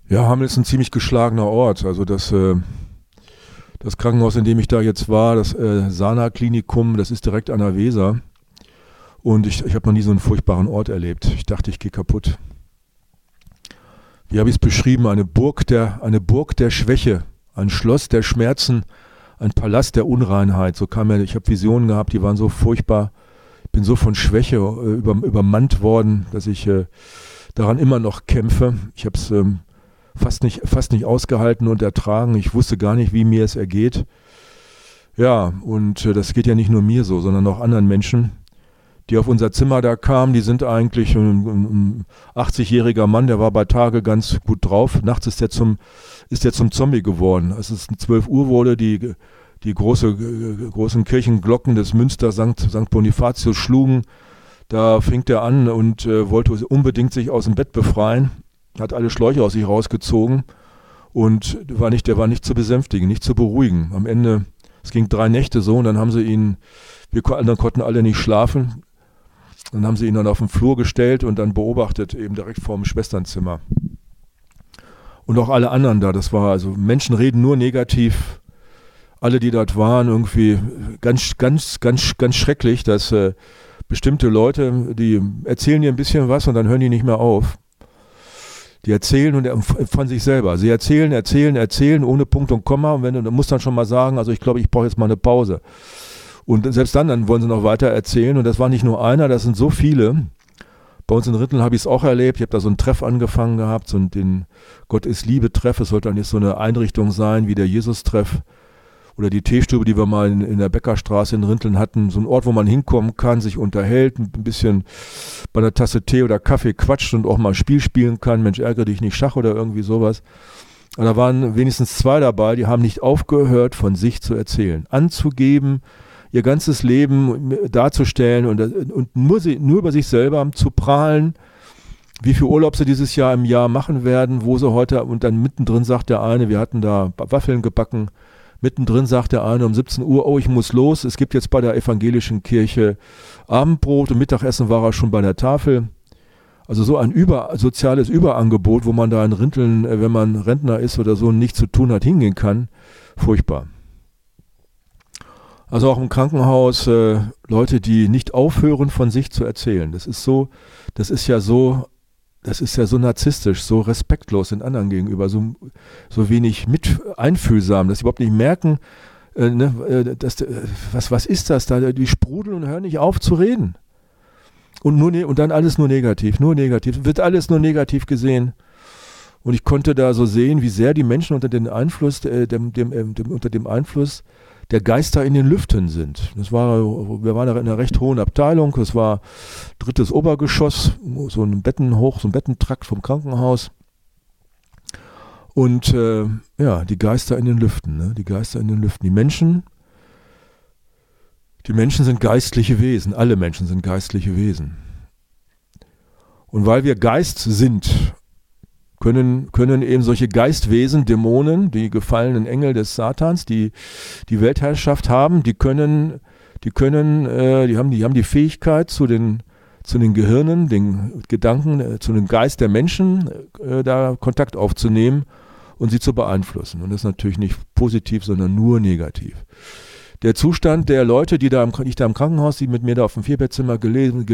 Ja, Hameln ist ein ziemlich geschlagener Ort. Also das Krankenhaus, in dem ich da jetzt war, das Sana-Klinikum, das ist direkt an der Weser. Und ich habe noch nie so einen furchtbaren Ort erlebt. Ich dachte, ich gehe kaputt. Wie habe ich es beschrieben? Eine Burg der Schwäche, ein Schloss der Schmerzen, ein Palast der Unreinheit. So kam mir, ich habe Visionen gehabt, die waren so furchtbar. Ich bin so von Schwäche übermannt worden, dass ich daran immer noch kämpfe. Ich habe es fast nicht ausgehalten und ertragen. Ich wusste gar nicht, wie mir es ergeht. Ja, und das geht ja nicht nur mir so, sondern auch anderen Menschen, die auf unser Zimmer da kamen. Die sind eigentlich ein 80-jähriger Mann, der war bei Tage ganz gut drauf. Nachts ist der zum Zombie geworden. Als es 12 Uhr wurde, die großen Kirchenglocken des Münster St. Bonifatius schlugen, da fing der an und wollte unbedingt sich aus dem Bett befreien, hat alle Schläuche aus sich rausgezogen und der war nicht zu besänftigen, nicht zu beruhigen. Am Ende, es ging 3 Nächte so und dann haben sie ihn, wir anderen konnten alle nicht schlafen, dann haben sie ihn dann auf den Flur gestellt und dann beobachtet, eben direkt vorm Schwesternzimmer. Und auch alle anderen da, das war, also Menschen reden nur negativ. Alle, die dort waren, irgendwie ganz, ganz, ganz, ganz schrecklich, dass bestimmte Leute, die erzählen dir ein bisschen was und dann hören die nicht mehr auf. Die erzählen und von sich selber. Sie erzählen ohne Punkt und Komma und du musst dann schon mal sagen, also ich glaube, ich brauche jetzt mal eine Pause. Und selbst dann wollen sie noch weiter erzählen und das war nicht nur einer, das sind so viele. Bei uns in Rinteln habe ich es auch erlebt. Ich habe da so einen Treff angefangen gehabt, so den Gott ist Liebe-Treff. Es sollte dann jetzt so eine Einrichtung sein wie der Jesus-Treff. Oder die Teestube, die wir mal in der Bäckerstraße in Rinteln hatten. So ein Ort, wo man hinkommen kann, sich unterhält, ein bisschen bei einer Tasse Tee oder Kaffee quatscht und auch mal ein Spiel spielen kann. Mensch, ärgere dich nicht, Schach oder irgendwie sowas. Aber da waren wenigstens 2 dabei, die haben nicht aufgehört, von sich zu erzählen. Anzugeben, ihr ganzes Leben darzustellen und nur über sich selber zu prahlen, wie viel Urlaub sie dieses Jahr im Jahr machen werden, wo sie heute, und dann mittendrin sagt der eine, wir hatten da Waffeln gebacken, mittendrin sagt der eine um 17 Uhr, oh, ich muss los, es gibt jetzt bei der evangelischen Kirche Abendbrot und Mittagessen war er schon bei der Tafel. Also so ein soziales Überangebot, wo man da in Rinteln, wenn man Rentner ist oder so, nichts zu tun hat, hingehen kann. Furchtbar. Also auch im Krankenhaus Leute, die nicht aufhören, von sich zu erzählen. Das ist ja so narzisstisch, so respektlos den anderen gegenüber, so wenig einfühlsam, dass sie überhaupt nicht merken, was ist das da? Die sprudeln und hören nicht auf zu reden. Und dann alles nur negativ, wird alles nur negativ gesehen. Und ich konnte da so sehen, wie sehr die Menschen unter dem Einfluss, unter dem Einfluss der Geister in den Lüften sind. Wir waren da in einer recht hohen Abteilung, es war 3. Obergeschoss, so ein Bettentrakt vom Krankenhaus. Und die Geister in den Lüften, ne? Die Geister in den Lüften. Die Menschen sind geistliche Wesen, alle Menschen sind geistliche Wesen. Und weil wir Geist sind, können eben solche Geistwesen, Dämonen, die gefallenen Engel des Satans, die Weltherrschaft haben, die haben die Fähigkeit zu den Gehirnen, den Gedanken, zu dem Geist der Menschen, da Kontakt aufzunehmen und sie zu beeinflussen. Und das ist natürlich nicht positiv, sondern nur negativ. Der Zustand der Leute, die ich da im Krankenhaus, die mit mir da auf dem 4-Bettzimmer gelegen